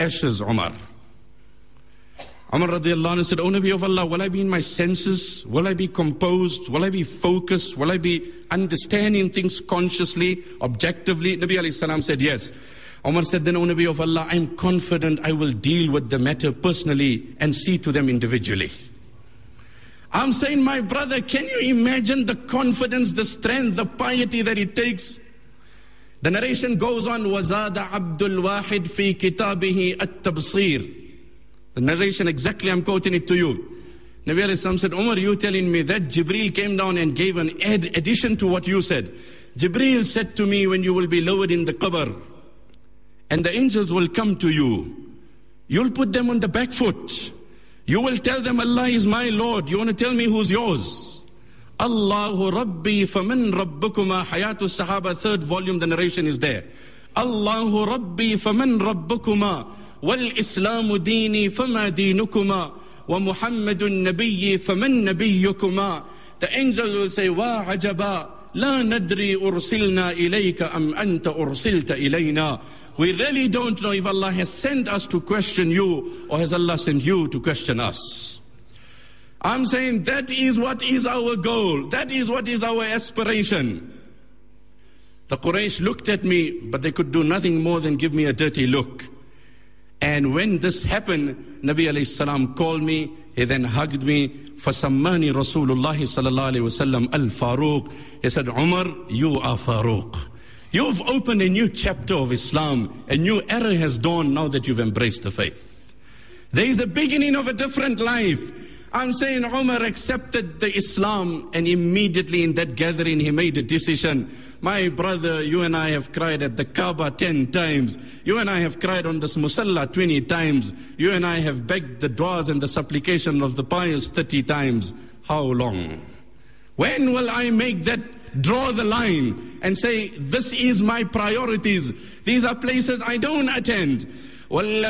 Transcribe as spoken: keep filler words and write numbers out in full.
ashes, Umar. Umar radiallahu anhu said, O Nabi of Allah, will I be in my senses? Will I be composed? Will I be focused? Will I be understanding things consciously, objectively? Nabi alayhi salam said, yes. Umar said, then O Nabi of Allah, I'm confident I will deal with the matter personally and see to them individually. I'm saying, my brother, can you imagine the confidence, the strength, the piety that it takes? The narration goes on, وَزَادَ عَبْدُ الْوَاحِدْ فِي كِتَابِهِ التَّبْصِيرِ. The narration, exactly, I'm quoting it to you. Nabi alayhi salam said, Umar, you telling me that Jibreel came down and gave an ad addition to what you said. Jibreel said to me, when you will be lowered in the qabr, and the angels will come to you, you'll put them on the back foot. You will tell them, Allah is my Lord. You want to tell me who's yours? Allahu Rabbi faman Rabbukuma. Hayatul Sahaba, third volume, the narration is there. Allahu Rabbi faman Rabbukuma. Wal Islamu dini fama dinukuma. Wa Muhammadun Nabiyyi faman Nabiyyukuma. The angels will say, Wa ajaba. La nadri ursilna ilayka am anta ursilta ilayna. We really don't know if Allah has sent us to question you or has Allah sent you to question us. I'm saying that is what is our goal. That is what is our aspiration. The Quraysh looked at me, but they could do nothing more than give me a dirty look. And when this happened, Nabi alayhi salam called me, he then hugged me. فَسَمَّانِ رَسُولُ اللَّهِ صَلَى اللَّهُ عَلَيْهِ وَسَلَّمْ الْفَارُوق. He said, Umar, you are Faruq. You've opened a new chapter of Islam. A new era has dawned now that you've embraced the faith. There is a beginning of a different life. I'm saying Umar accepted the Islam, and immediately in that gathering he made a decision. My brother, you and I have cried at the Kaaba ten times. You and I have cried on this Musalla twenty times. You and I have begged the du'as and the supplication of the pious thirty times. How long? When will I make that, draw the line and say, this is my priorities. These are places I don't attend.